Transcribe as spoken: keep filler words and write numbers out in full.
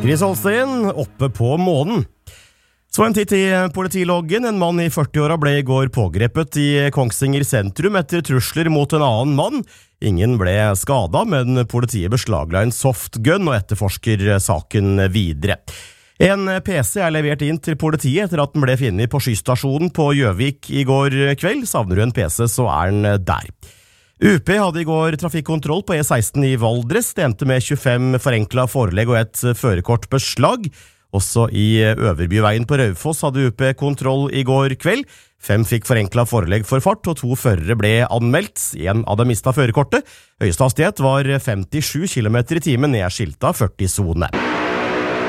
Chris Holstein, oppe på månen. Så en titt i politiloggen. En mann i førti-åra ble i går pågrepet i Kongsvinger sentrum etter trusler mot en annen mann. Ingen ble skadet, men politiet beslagla en softgun og etterforsker saken videre. En P C er levert inn til politiet etter at den ble funnet på skysstasjonen på Gjøvik i går kveld. Savner du en P C, så er den der. U P hadde i går trafikkontroll på E seksten i Valdres. Det endte med tjuefem forenklet forelegg og et førerkortbeslag. Også i Øverbyveien på Raufoss hadde U P kontroll i går kveld. Fem fikk forenklet forelegg for fart, og to førere ble anmeldt. En av dem mistet førerkortet. Høyeste hastighet var femtisju kilometer i timen ned skilta førti-sone.